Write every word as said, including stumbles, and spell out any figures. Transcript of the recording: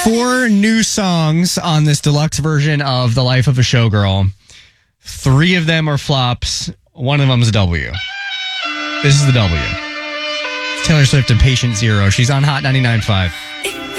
Four new songs on this deluxe version of The Life of a Showgirl. Three of them are flops. One of them is a W. This is the W. Taylor Swift and Patient Zero. She's on Hot ninety-nine point five.